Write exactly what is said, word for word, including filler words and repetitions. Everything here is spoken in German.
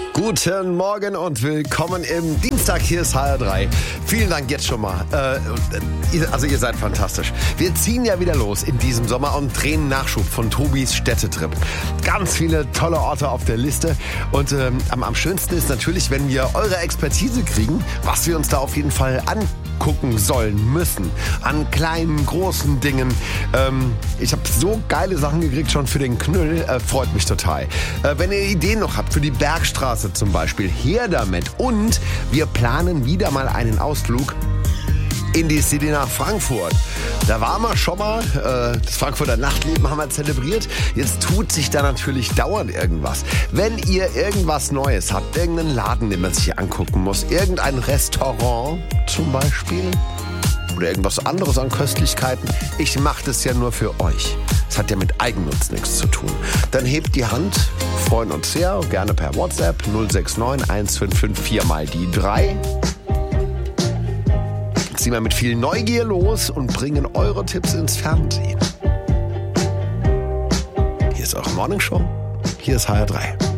Guten Morgen und willkommen im Dienstag. Hier ist H R drei. Vielen Dank jetzt schon mal. Äh, also ihr seid fantastisch. Wir ziehen ja wieder los in diesem Sommer und drehen Nachschub von Tobis Städtetrip. Ganz viele tolle Orte auf der Liste. Und ähm, am, am schönsten ist natürlich, wenn wir eure Expertise kriegen, was wir uns da auf jeden Fall angucken sollen, müssen. An kleinen, großen Dingen. Ähm, ich habe so geile Sachen gekriegt schon für den Knüll. Äh, freut mich total. Äh, wenn ihr Ideen noch habt für die Bergstraße zum Beispiel, her damit. Und wir planen wieder mal einen Ausflug in die City nach Frankfurt. Da waren wir schon mal, äh, das Frankfurter Nachtleben haben wir zelebriert. Jetzt tut sich da natürlich dauernd irgendwas. Wenn ihr irgendwas Neues habt, irgendeinen Laden, den man sich angucken muss, irgendein Restaurant zum Beispiel oder irgendwas anderes an Köstlichkeiten, ich mache das ja nur für euch. Das hat ja mit Eigennutz nichts zu tun. Dann hebt die Hand, freuen uns sehr, gerne per WhatsApp null sechs neun eins fünf fünf vier mal die drei. Ziehen wir mit viel Neugier los und bringen eure Tipps ins Fernsehen. Hier ist eure Morning Show. Hier ist H R drei.